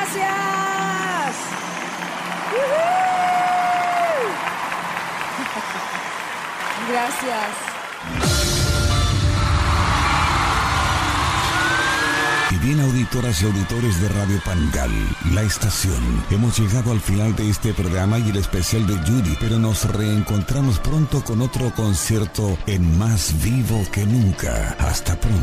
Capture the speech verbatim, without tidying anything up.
¡Gracias! Gracias. Y bien, auditoras y auditores de Radio Pangal, la estación. Hemos llegado al final de este programa y el especial de Yuri, pero nos reencontramos pronto con otro concierto en Más Vivo que Nunca. Hasta pronto.